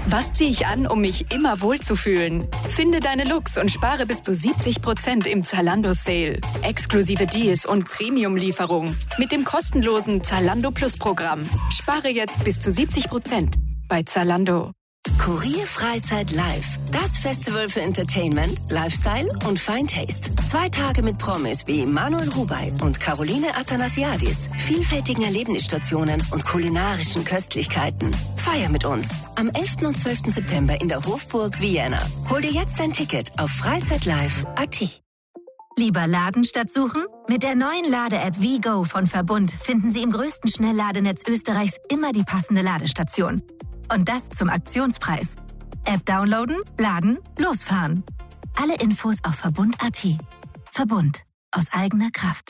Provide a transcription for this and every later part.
Was ziehe ich an, um mich immer wohlzufühlen? Finde deine Looks und spare bis zu 70% im Zalando-Sale. Exklusive Deals und Premium-Lieferung mit dem kostenlosen Zalando Plus-Programm. Spare jetzt bis zu 70% bei Zalando. Kurier Freizeit Live. Das Festival für Entertainment, Lifestyle und Fine Taste. 2 Tage mit Promis wie Manuel Rubey und Caroline Athanasiadis. Vielfältigen Erlebnisstationen und kulinarischen Köstlichkeiten. Feier mit uns. Am 11. und 12. September in der Hofburg Vienna. Hol dir jetzt dein Ticket auf freizeitlive.at. Lieber Laden statt suchen? Mit der neuen Lade-App WeGo von Verbund finden Sie im größten Schnellladenetz Österreichs immer die passende Ladestation. Und das zum Aktionspreis. App downloaden, laden, losfahren. Alle Infos auf Verbund.at. Verbund. Aus eigener Kraft.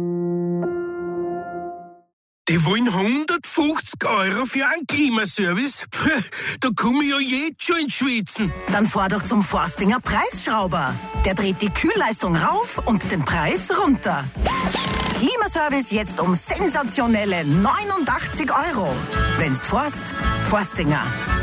Die wollen 150 € für einen Klimaservice? Da komme ich ja jetzt schon ins Schwitzen. Dann fahr doch zum Forstinger Preisschrauber. Der dreht die Kühlleistung rauf und den Preis runter. Klimaservice jetzt um sensationelle 89 €. Wenn's forst, Forstinger.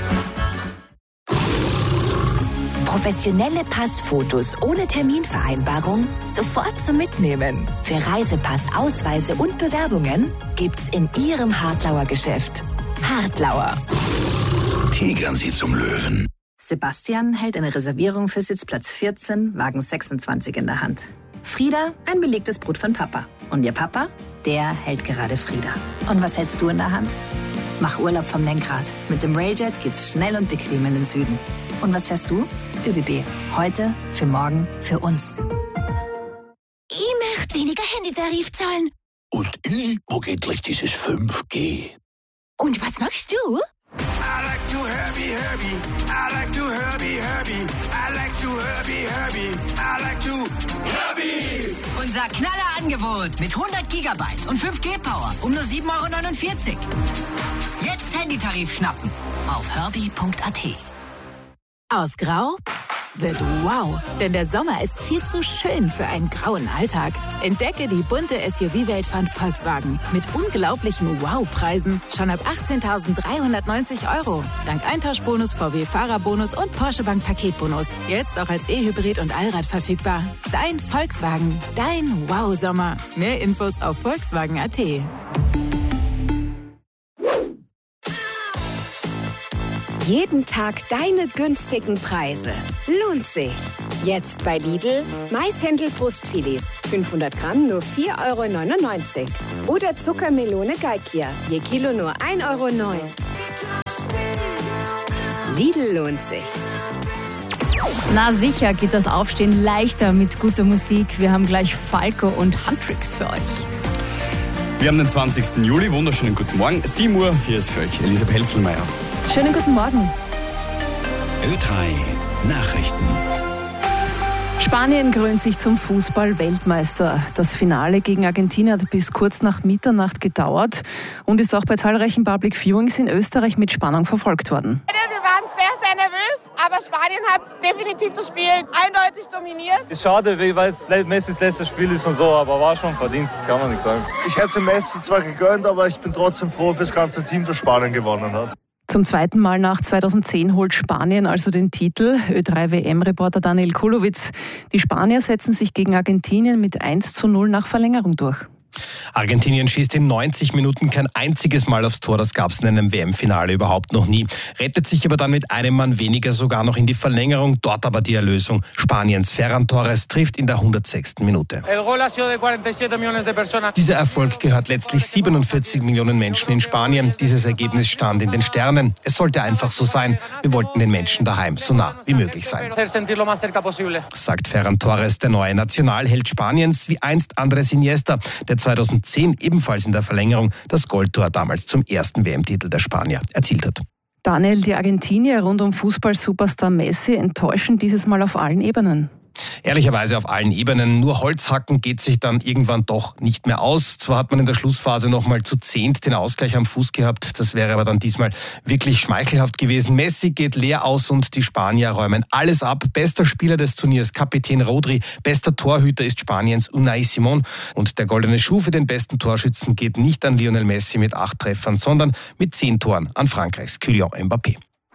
Professionelle Passfotos ohne Terminvereinbarung sofort zum Mitnehmen. Für Reisepass, Ausweise und Bewerbungen gibt's in Ihrem Hartlauer Geschäft. Hartlauer. Tigern Sie zum Löwen. Sebastian hält eine Reservierung für Sitzplatz 14, Wagen 26 in der Hand. Frieda, ein belegtes Brot von Papa. Und ihr Papa, der hält gerade Frieda. Und was hältst du in der Hand? Mach Urlaub vom Lenkrad. Mit dem Railjet geht's schnell und bequem in den Süden. Und was fährst du? ÖBB. Heute, für morgen, für uns. Ich möchte weniger Handytarif zahlen. Und ich mag endlich dieses 5G. Und was machst du? I like to Herbie, Herbie. I like to Herbie, Herbie. I like to Herbie, Herbie. I like to Herbie. Unser Knallerangebot mit 100 Gigabyte und 5G-Power um nur 7,49 €. Jetzt Handytarif schnappen auf herbie.at. Aus Grau wird wow, denn der Sommer ist viel zu schön für einen grauen Alltag. Entdecke die bunte SUV-Welt von Volkswagen mit unglaublichen Wow-Preisen schon ab 18.390 €. Dank Eintauschbonus, VW-Fahrerbonus und Porsche Bank Paketbonus. Jetzt auch als E-Hybrid und Allrad verfügbar. Dein Volkswagen, dein Wow-Sommer. Mehr Infos auf Volkswagen.at. Jeden Tag deine günstigen Preise. Lohnt sich. Jetzt bei Lidl Maishändel-Brustfilets. 500 Gramm nur 4,99 € Oder Zuckermelone Galkia. Je Kilo nur 1,09 €. Lidl lohnt sich. Na sicher geht das Aufstehen leichter mit guter Musik. Wir haben gleich Falco und Huntrix für euch. Wir haben den 20. Juli. Wunderschönen guten Morgen. 7 Uhr. Hier ist für euch Elisa Pelzelmeier. Schönen guten Morgen. Ö3 Nachrichten. Spanien krönt sich zum Fußball-Weltmeister. Das Finale gegen Argentinien hat bis kurz nach Mitternacht gedauert und ist auch bei zahlreichen Public Viewings in Österreich mit Spannung verfolgt worden. Wir waren sehr, sehr nervös, aber Spanien hat definitiv das Spiel eindeutig dominiert. Es ist schade, weil es Messis letztes Spiel ist und so, aber war schon verdient, kann man nicht sagen. Ich hätte Messi zwar gegönnt, aber ich bin trotzdem froh für das ganze Team, das Spanien gewonnen hat. Zum zweiten Mal nach 2010 holt Spanien also den Titel. Ö3-WM-Reporter Daniel Kulowitz. Die Spanier setzen sich gegen Argentinien mit 1:0 nach Verlängerung durch. Argentinien schießt in 90 Minuten kein einziges Mal aufs Tor. Das gab es in einem WM-Finale überhaupt noch nie. Rettet sich aber dann mit einem Mann weniger sogar noch in die Verlängerung. Dort aber die Erlösung. Spaniens Ferran Torres trifft in der 106. Minute. Dieser Erfolg gehört letztlich 47 Millionen Menschen in Spanien. Dieses Ergebnis stand in den Sternen. Es sollte einfach so sein. Wir wollten den Menschen daheim so nah wie möglich sein, sagt Ferran Torres, der neue Nationalheld Spaniens, wie einst Andrés Iniesta, der 2010 ebenfalls in der Verlängerung das Goldtor damals zum ersten WM-Titel der Spanier erzielt hat. Daniel, die Argentinier rund um Fußball-Superstar Messi enttäuschen dieses Mal auf allen Ebenen. Ehrlicherweise auf allen Ebenen. Nur Holzhacken geht sich dann irgendwann doch nicht mehr aus. Zwar hat man in der Schlussphase noch mal zu 10 den Ausgleich am Fuß gehabt. Das wäre aber dann diesmal wirklich schmeichelhaft gewesen. Messi geht leer aus und die Spanier räumen alles ab. Bester Spieler des Turniers, Kapitän Rodri. Bester Torhüter ist Spaniens Unai Simón. Und der goldene Schuh für den besten Torschützen geht nicht an Lionel Messi mit 8 Treffern, sondern mit 10 Toren an Frankreichs Kylian Mbappé.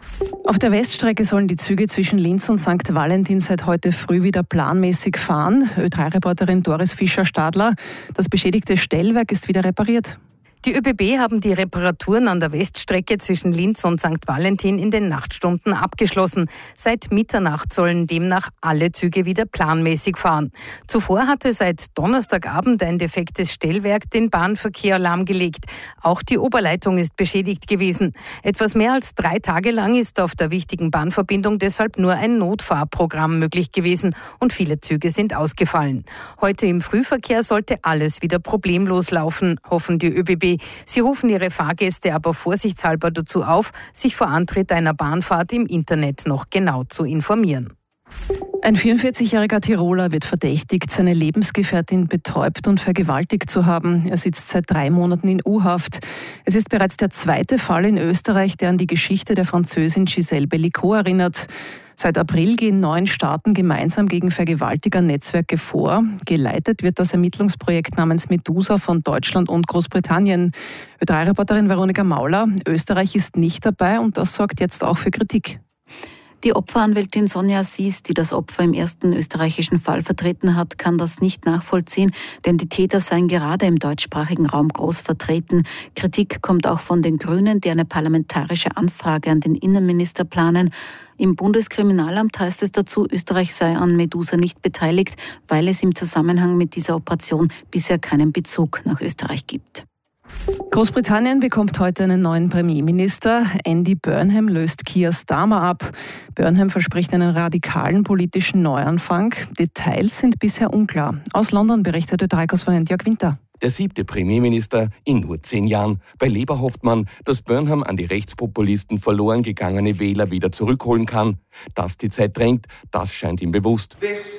Auf der Weststrecke sollen die Züge zwischen Linz und St. Valentin seit heute früh wieder planmäßig fahren. Ö3-Reporterin Doris Fischer-Stadler. Das beschädigte Stellwerk ist wieder repariert. Die ÖBB haben die Reparaturen an der Weststrecke zwischen Linz und St. Valentin in den Nachtstunden abgeschlossen. Seit Mitternacht sollen demnach alle Züge wieder planmäßig fahren. Zuvor hatte seit Donnerstagabend ein defektes Stellwerk den Bahnverkehr lahmgelegt. Auch die Oberleitung ist beschädigt gewesen. Etwas mehr als 3 Tage lang ist auf der wichtigen Bahnverbindung deshalb nur ein Notfahrprogramm möglich gewesen und viele Züge sind ausgefallen. Heute im Frühverkehr sollte alles wieder problemlos laufen, hoffen die ÖBB. Sie rufen ihre Fahrgäste aber vorsichtshalber dazu auf, sich vor Antritt einer Bahnfahrt im Internet noch genau zu informieren. Ein 44-jähriger Tiroler wird verdächtigt, seine Lebensgefährtin betäubt und vergewaltigt zu haben. Er sitzt seit 3 Monaten in U-Haft. Es ist bereits der 2. Fall in Österreich, der an die Geschichte der Französin Gisèle Bellicot erinnert. Seit April gehen 9 Staaten gemeinsam gegen Vergewaltiger-Netzwerke vor. Geleitet wird das Ermittlungsprojekt namens Medusa von Deutschland und Großbritannien. Ö3-Reporterin Veronika Mauler, Österreich ist nicht dabei und das sorgt jetzt auch für Kritik. Die Opferanwältin Sonja Assis, die das Opfer im ersten österreichischen Fall vertreten hat, kann das nicht nachvollziehen, denn die Täter seien gerade im deutschsprachigen Raum groß vertreten. Kritik kommt auch von den Grünen, die eine parlamentarische Anfrage an den Innenminister planen. Im Bundeskriminalamt heißt es dazu, Österreich sei an Medusa nicht beteiligt, weil es im Zusammenhang mit dieser Operation bisher keinen Bezug nach Österreich gibt. Großbritannien bekommt heute einen neuen Premierminister. Andy Burnham löst Keir Starmer ab. Burnham verspricht einen radikalen politischen Neuanfang. Details sind bisher unklar. Aus London berichtete Ö3-Korrespondent Jörg Winter. Der 7. Premierminister in nur 10 Jahren. Bei Labour hofft man, dass Burnham an die Rechtspopulisten verloren gegangene Wähler wieder zurückholen kann. Dass die Zeit drängt, das scheint ihm bewusst.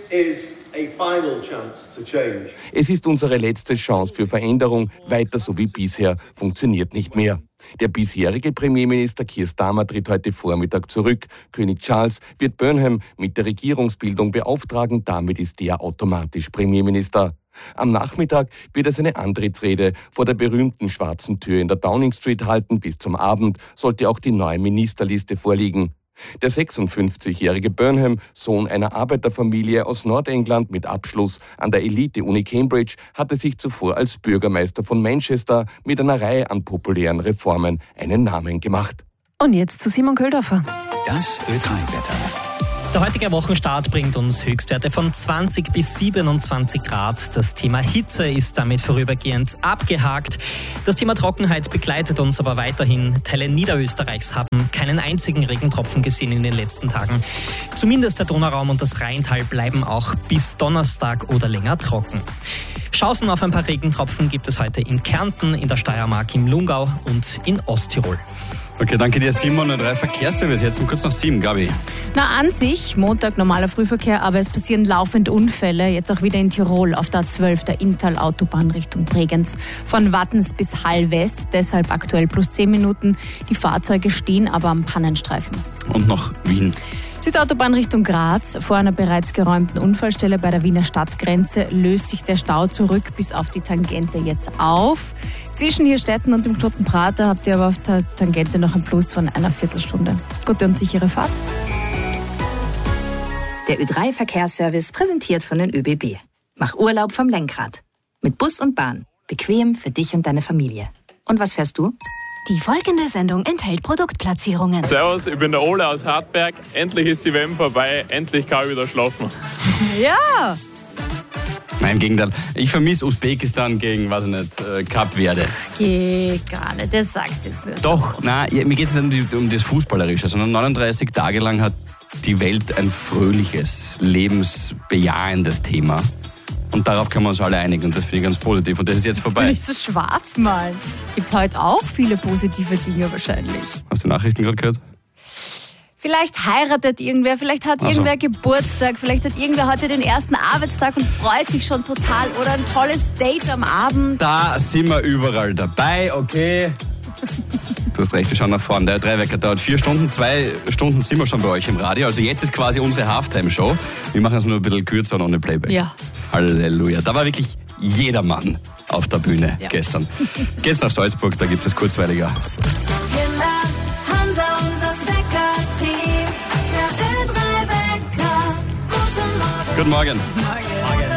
Es ist unsere letzte Chance für Veränderung. Weiter so wie bisher funktioniert nicht mehr. Der bisherige Premierminister Keir Starmer tritt heute Vormittag zurück. König Charles wird Burnham mit der Regierungsbildung beauftragen. Damit ist er automatisch Premierminister. Am Nachmittag wird er seine Antrittsrede vor der berühmten schwarzen Tür in der Downing Street halten. Bis zum Abend sollte auch die neue Ministerliste vorliegen. Der 56-jährige Burnham, Sohn einer Arbeiterfamilie aus Nordengland mit Abschluss an der Elite-Uni Cambridge, hatte sich zuvor als Bürgermeister von Manchester mit einer Reihe an populären Reformen einen Namen gemacht. Und jetzt zu Simon Köldorfer. Das Ö3-Wetter. Der heutige Wochenstart bringt uns Höchstwerte von 20 bis 27 Grad. Das Thema Hitze ist damit vorübergehend abgehakt. Das Thema Trockenheit begleitet uns aber weiterhin. Teile Niederösterreichs haben keinen einzigen Regentropfen gesehen in den letzten Tagen. Zumindest der Donauraum und das Rheintal bleiben auch bis Donnerstag oder länger trocken. Chancen auf ein paar Regentropfen gibt es heute in Kärnten, in der Steiermark, im Lungau und in Osttirol. Okay, danke dir, Simon. Und 3 Verkehrsservice, jetzt um kurz nach 7, Gabi. Na, an sich, Montag normaler Frühverkehr, aber es passieren laufend Unfälle. Jetzt auch wieder in Tirol auf der A12, der Inntal-Autobahn Richtung Bregenz. Von Wattens bis Hall West, deshalb aktuell plus 10 Minuten. Die Fahrzeuge stehen aber am Pannenstreifen. Und nach Wien. Südautobahn Richtung Graz. Vor einer bereits geräumten Unfallstelle bei der Wiener Stadtgrenze löst sich der Stau zurück bis auf die Tangente jetzt auf. Zwischen Hirstetten und dem Knoten Prater habt ihr aber auf der Tangente noch ein Plus von einer Viertelstunde. Gute und sichere Fahrt. Der Ö3-Verkehrsservice präsentiert von den ÖBB. Mach Urlaub vom Lenkrad. Mit Bus und Bahn. Bequem für dich und deine Familie. Und was fährst du? Die folgende Sendung enthält Produktplatzierungen. Servus, ich bin der Ole aus Hartberg. Endlich ist die WM vorbei. Endlich kann ich wieder schlafen. Ja! Nein, im Gegenteil. Ich vermisse Usbekistan gegen, weiß ich nicht, Kap Verde. Geht gar nicht, das sagst du jetzt nicht. Doch, nein, mir geht es nicht um das Fußballerische, sondern 39 Tage lang hat die Welt ein fröhliches, lebensbejahendes Thema. Und darauf können wir uns alle einigen und das finde ich ganz positiv. Und das ist jetzt vorbei. Nicht so schwarz malen. Gibt heute auch viele positive Dinge wahrscheinlich. Hast du Nachrichten gerade gehört? Vielleicht heiratet irgendwer, vielleicht hat irgendwer Geburtstag, vielleicht hat irgendwer heute den ersten Arbeitstag und freut sich schon total. Oder ein tolles Date am Abend. Da sind wir überall dabei, okay. Du hast recht, wir schauen nach vorne. Der Dreiwecker dauert 4 Stunden, 2 Stunden sind wir schon bei euch im Radio. Also jetzt ist quasi unsere Halftime-Show. Wir machen es nur ein bisschen kürzer und ohne Playback. Ja. Halleluja. Da war wirklich jedermann auf der Bühne gestern. Geht's nach Salzburg, da gibt es kurzweiliger. Hansa und das Wecker. Guten Morgen. Morgen.